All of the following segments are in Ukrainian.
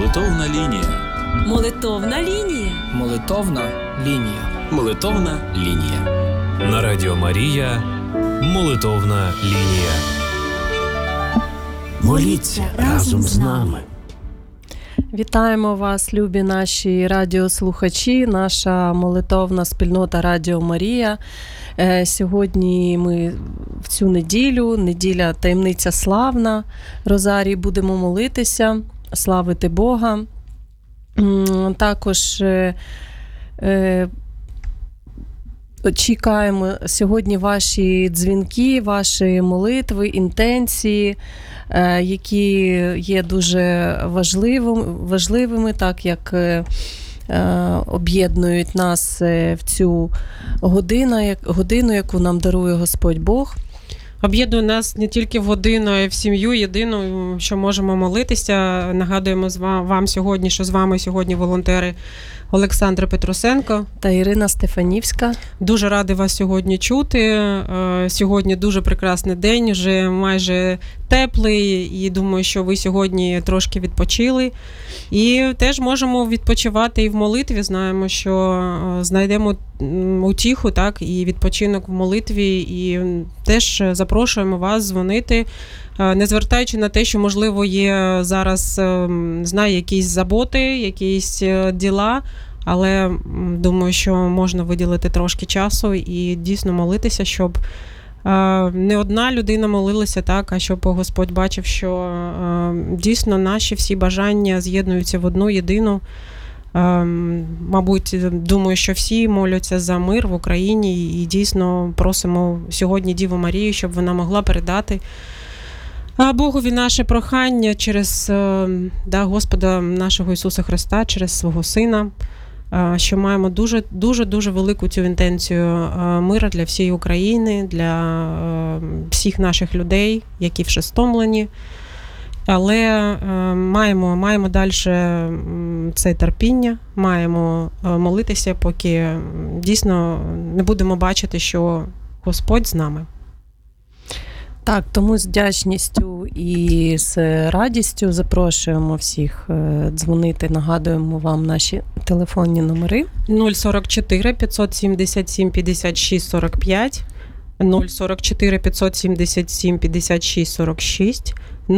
Молитовна лінія. Молитовна лінія. Молитовна лінія. Молитовна лінія. На Радіо Марія. Молитовна лінія. Моліться разом з нами. Вітаємо вас, любі наші радіослухачі, наша молитовна спільнота Радіо Марія. Сьогодні ми в цю неділя таємниця славна, Розарій, будемо молитися, славити Бога. Також чекаємо сьогодні ваші дзвінки, ваші молитви, інтенції, які є дуже важливими, так як об'єднують нас в цю годину, яку нам дарує Господь Бог. Об'єднує нас не тільки в годину, а й в сім'ю єдину, що можемо молитися. Нагадуємо вам сьогодні, що з вами сьогодні волонтери Олександра Петрусенко та Ірина Стефанівська. Дуже раді вас сьогодні чути. Сьогодні дуже прекрасний день, вже майже теплий, і думаю, що ви сьогодні трошки відпочили. І теж можемо відпочивати і в молитві. Знаємо, що знайдемо утіху, так, і відпочинок в молитві. І теж запрошуємо вас дзвонити, не звертаючи на те, що, можливо, є зараз, якісь заботи, якісь діла, але думаю, що можна виділити трошки часу і дійсно молитися, щоб не одна людина молилася, так, а щоб Господь бачив, що дійсно наші всі бажання з'єднуються в одну єдину. Мабуть, думаю, що всі моляться за мир в Україні і дійсно просимо сьогодні Діву Марію, щоб вона могла передати Богові наше прохання через Господа нашого Ісуса Христа, через свого Сина, що маємо дуже велику цю інтенцію мира для всієї України, для всіх наших людей, які вже стомлені. Але маємо далі це терпіння, маємо молитися, поки дійсно не будемо бачити, що Господь з нами. Так, тому з вдячністю і з радістю запрошуємо всіх дзвонити, нагадуємо вам наші телефонні номери. 044 577 56 45, 044 577 56 46,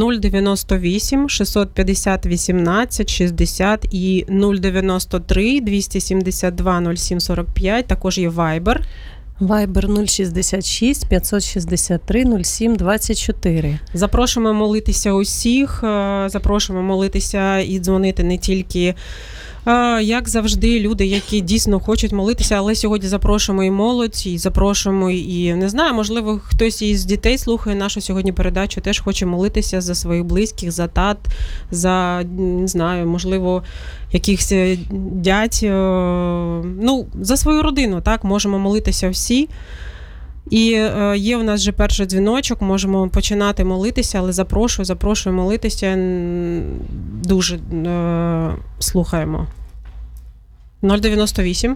098 650 18 60 і 093 272 07 45, також є Viber. Viber 066 563 07 24. Запрошуємо молитися усіх, запрошуємо молитися і дзвонити не тільки, як завжди, люди, які дійсно хочуть молитися, але сьогодні запрошуємо і молодь, і запрошуємо, і не знаю, можливо, хтось із дітей слухає нашу сьогодні передачу, теж хоче молитися за своїх близьких, за тат, за, не знаю, можливо, якихось дядь, за свою родину, так, можемо молитися всі. І є у нас вже перший дзвіночок, можемо починати молитися, але запрошую молитися, дуже слухаємо. 098.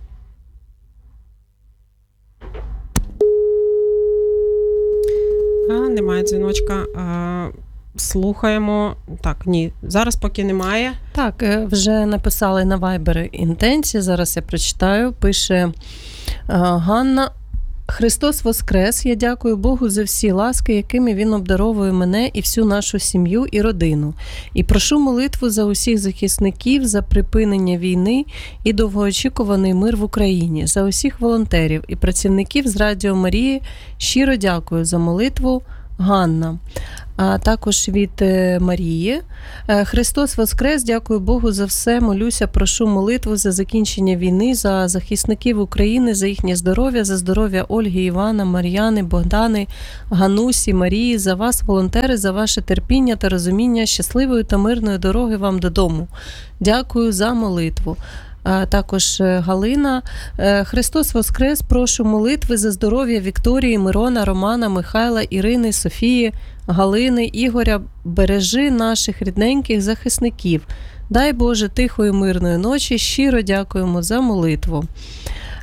Немає дзвіночка. Слухаємо. Так, ні, зараз поки немає. Так, вже написали на Viber інтенції, зараз я прочитаю. Пише Ганна: Христос Воскрес! Я дякую Богу за всі ласки, якими Він обдаровує мене і всю нашу сім'ю і родину. І прошу молитву за усіх захисників, за припинення війни і довгоочікуваний мир в Україні, за усіх волонтерів і працівників з Радіо Марії. Щиро дякую за молитву. Ганна. А також від Марії. Христос Воскрес! Дякую Богу за все. Молюся, прошу молитву за закінчення війни, за захисників України, за їхнє здоров'я, за здоров'я Ольги, Івана, Мар'яни, Богдани, Ганусі, Марії, за вас, волонтери, за ваше терпіння та розуміння. Щасливої та мирної дороги вам додому. Дякую за молитву. Також Галина. Христос Воскрес! Прошу молитви за здоров'я Вікторії, Мирона, Романа, Михайла, Ірини, Софії, Галини, Ігоря. Бережи наших рідненьких захисників. Дай Боже тихої мирної ночі. Щиро дякуємо за молитву.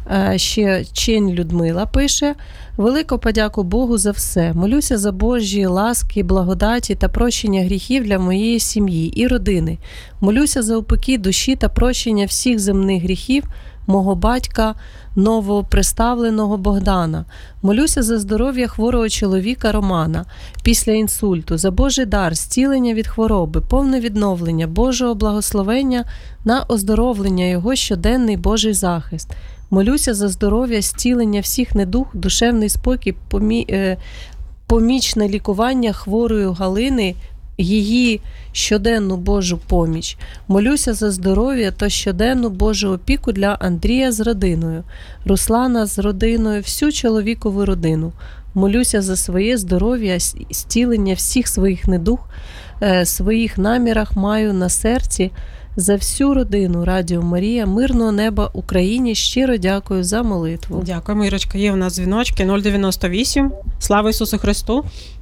Ще Чень Людмила пише: велику подяку Богу за все. Молюся за Божі ласки, благодаті та прощення гріхів для моєї сім'ї і родини. Молюся за упокій душі та прощення всіх земних гріхів мого батька новоприставленого Богдана. Молюся за здоров'я хворого чоловіка Романа після інсульту, за Божий дар, зцілення від хвороби, повне відновлення, Божого благословення на оздоровлення його, щоденний Божий захист. Молюся за здоров'я, зцілення всіх недуг, душевний спокій, помічне лікування хворої Галини, її щоденну Божу поміч. Молюся за здоров'я та щоденну Божу опіку для Андрія з родиною, Руслана з родиною, всю чоловікову родину. Молюся за своє здоров'я, зцілення всіх своїх недуг, своїх намірах маю на серці, за всю родину Радіо Марія, мирного неба Україні. Щиро дякую за молитву. Дякуємо, Ірочка. Є у нас дзвіночки 098. Слава Ісусу Христу!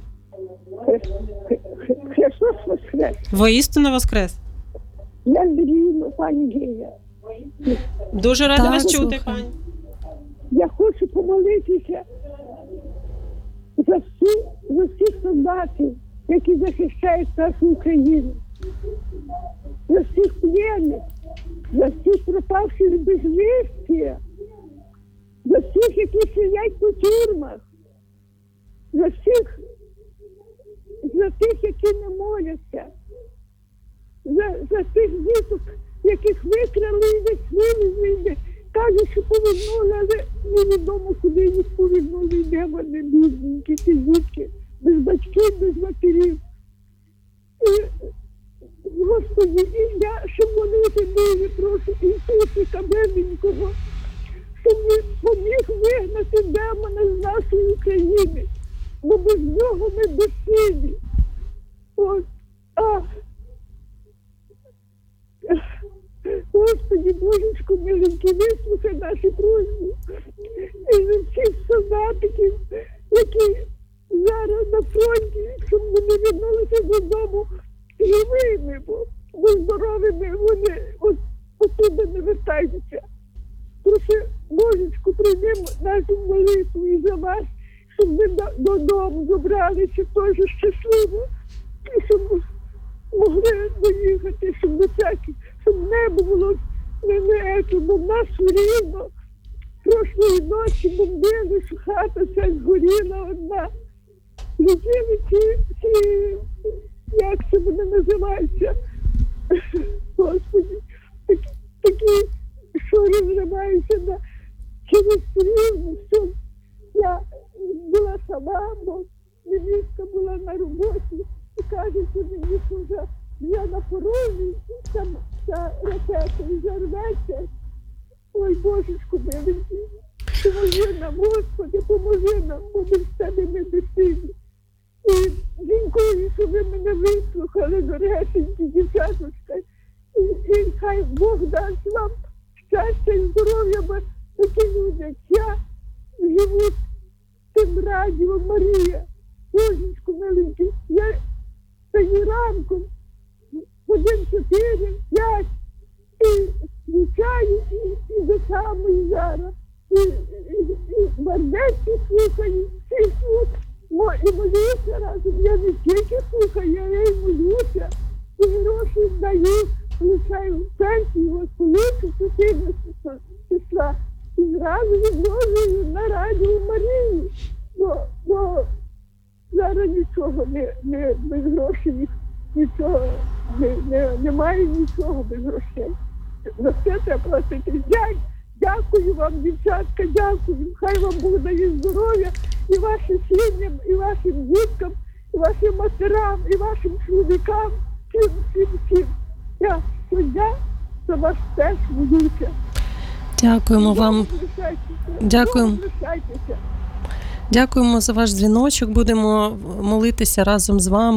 Христос воскрес! Воістину воскрес! Я Андріївна, пані Гея. Дуже рада Так, вас чути, слухаю. пані. Я хочу помолитися за всіх солдатів, які захищають нашу Україну. За всіх пленних, за всіх пропавших без вісті, за всіх, які сидять по тюрмах, за тих, які не моляться, за тих діток, яких викрали і десь вивезли, кажуть, що повернули, але невідомо, куди їх повернули, і де вони, бідненькі, ці дітки, без батьків, без матерів. Господи, і я, щоб молити дуже прошу Ісусика Беденького, щоб він поміг вигнати демона з нашої України, бо без нього ми безсилі. Господи, Божечко миленький, вислухай наші просьби. І за всіх солдатиків, які зараз на фронті, щоб вони вернулися додому живими, бо здоровими вони оттуда не вертаються. Прошу, Божечку, прийми нашу молитву і за вас, щоб ви додому забралися теж щасливо, і щоб могли доїхати, щоб небо було не бо в нас рівно. Прошлої ночі бомбили, що хата вся згоріла одна. Летіли ці, як це вони називаються, Господи, такі, що розриваються через рівно. Я була сама, бо невістка була на роботі, і каже, що мені вже я на порозі, там ця ракета взорветься. Ой, Божечку миленький, поможи нам, Господи, поможи нам, бо ми в тебе не дитині. І дякую, що ви мене вислухали, дорогесенькі дівчаточка. І хай Бог дасть вам щастя і здоров'я, бо такі люди, як я, живуть тим Радіо Марія. Божечку миленький, я стою ранком, 1, 4, 5, і звучаю, і до самої зараз. І бардечки слухаю, всі слухаю. І молюся разом. Я не тільки слухаю, я і молюся. І гроші даю, лишаю пенсію, получу 14 числа. І зразу відложую на Радіо Марію. Бо зараз нічого не без грошей, нічого, немає нічого без грошей. За все треба платити. Дякую вам, дівчатка, дякую. Хай вам Бог дає здоров'я і вашим сім'ям, і вашим діткам, і вашим матерам, і вашим чоловікам, всім. Я суддя за вас теж молюся. Дякуємо вам. Дякуємо. Дякуємо за ваш дзвіночок. Будемо молитися разом з вами.